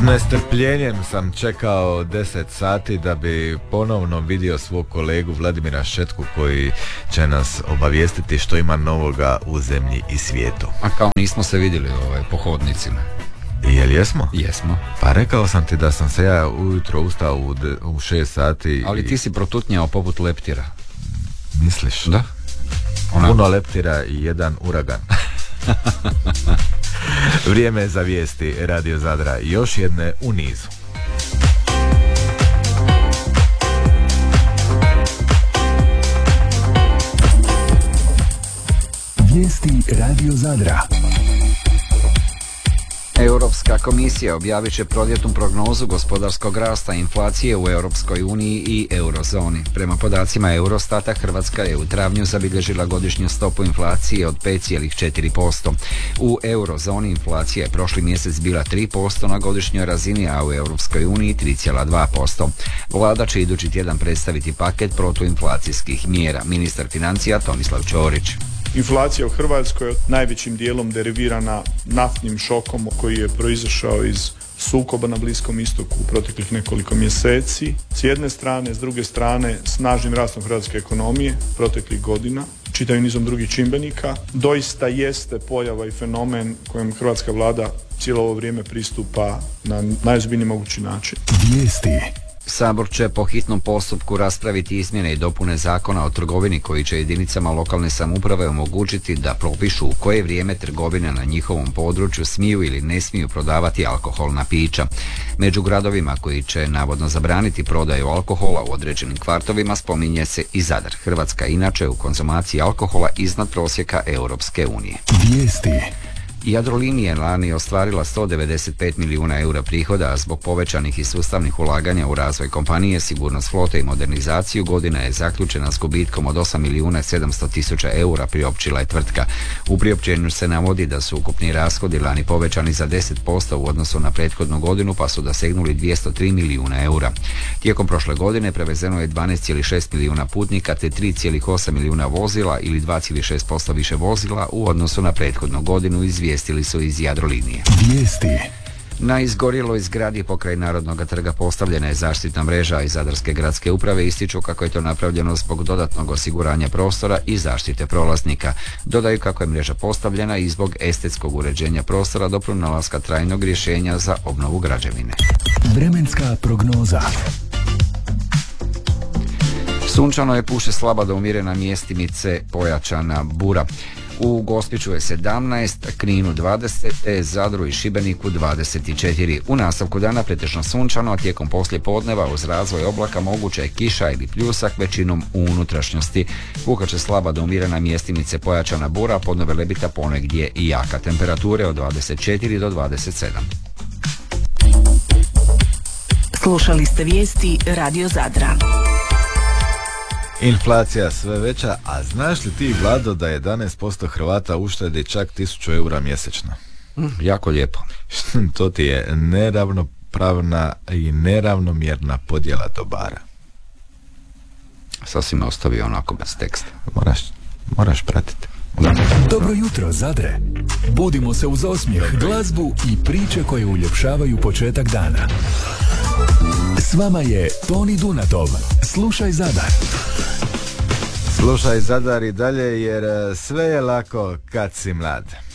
nestrpljenjem sam čekao 10 sati da bi ponovno vidio svog kolegu Vladimira Šetku koji će nas obavijestiti što ima novoga u zemlji i svijetu. A kao nismo se vidjeli po hodnicima. Jel jesmo? Jesmo. Pa rekao sam ti da sam se ja ujutro ustao u 6 sati. Ali ti si protutnjao poput leptira. Misliš? Da. Puno leptira i jedan uragan. Vrijeme je za vijesti Radio Zadra, još jedne u nizu. Vijesti Radio Zadra. Europska komisija objavit će proljetnu prognozu gospodarskog rasta i inflacije u Europskoj uniji i eurozoni. Prema podacima Eurostata, Hrvatska je u travnju zabilježila godišnju stopu inflacije od 5,4%. U eurozoni inflacija je prošli mjesec bila 3% na godišnjoj razini, a u Europskoj uniji 3,2%. Vlada će idući tjedan predstaviti paket protuinflacijskih mjera. Ministar financija Tomislav Ćorić. Inflacija u Hrvatskoj je najvećim dijelom derivirana naftnim šokom koji je proizašao iz sukoba na Bliskom istoku u proteklih nekoliko mjeseci. S jedne strane, s druge strane, snažnim rastom hrvatske ekonomije proteklih godina, čitavim nizom drugih čimbenika, doista jeste pojava i fenomen kojem hrvatska vlada cijelo ovo vrijeme pristupa na najozbiljniji mogući način. Vijesti. Sabor će po hitnom postupku raspraviti izmjene i dopune zakona o trgovini koji će jedinicama lokalne samouprave omogućiti da propišu u koje vrijeme trgovine na njihovom području smiju ili ne smiju prodavati alkoholna pića. Među gradovima koji će navodno zabraniti prodaju alkohola u određenim kvartovima spominje se i Zadar. Hrvatska inače u konzumaciji alkohola iznad prosjeka Europske unije. Vijesti. Jadrolinija je lani ostvarila 195 milijuna eura prihoda, a zbog povećanih i sustavnih ulaganja u razvoj kompanije, sigurnost flote i modernizaciju, godina je zaključena s gubitkom od 8 milijuna 700 tisuća eura, priopćila je tvrtka. U priopćenju se navodi da su ukupni rashodi lani povećani za 10% u odnosu na prethodnu godinu, pa su dosegnuli 203 milijuna eura. Tijekom prošle godine prevezeno je 12,6 milijuna putnika te 3,8 milijuna vozila ili 2,6% više vozila u odnosu na prethodnu godinu, izvijestili su iz Jadrolinije. Vijesti. Na izgorjeloj zgradi pokraj Narodnog trga postavljena je zaštitna mreža, i Zadarske gradske uprave ističu kako je to napravljeno zbog dodatnog osiguranja prostora i zaštite prolaznika. Dodaju kako je mreža postavljena i zbog estetskog uređenja prostora do pronalaska trajnog rješenja za obnovu građevine. Vremenska prognoza. Sunčano je, puše slaba do umjerena, mjestimice pojačana bura. U Gospiću je 17, Kninu 20, Zadru i Šibeniku 24. U nastavku dana pretežno sunčano, a tijekom poslijepodneva uz razvoj oblaka moguća je kiša ili pljusak, većinom u unutrašnjosti. Puhat će slaba do umjerena, mjestimice pojačana bura, podnove lebita ponegdje i jaka. Temperature od 24 do 27. Slušali ste vijesti Radio Zadra. Inflacija sve veća, a znaš li ti, Vlado, da 11% Hrvata uštedi čak 1000 eura mjesečno? Jako lijepo. To ti je neravnopravna i neravnomjerna podjela dobara. Sad si me ostavio onako bez teksta. Moraš pratiti. Dobro jutro, Zadre. Budimo se uz osmijeh, glazbu i priče koje uljepšavaju početak dana. S vama je Toni Dunatov. Slušaj Zadar. Slušaj Zadar i dalje, jer sve je lako kad si mlad.